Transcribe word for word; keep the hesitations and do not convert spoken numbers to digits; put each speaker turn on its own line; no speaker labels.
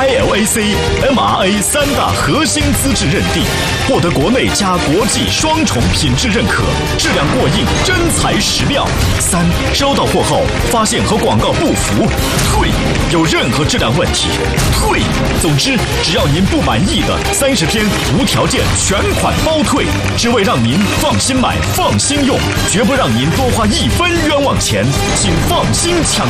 I L A C、M R A 三大核心资质认定，获得国内加国际双重品质认可，质量过硬，真材实料。三、收到货后发现和广告不符，退；有任何质量问题，退。总之，只要您不满意的，三十天无条件全款包退，只为让您放心买、放心用，绝不让您多花一分冤枉钱，请放心抢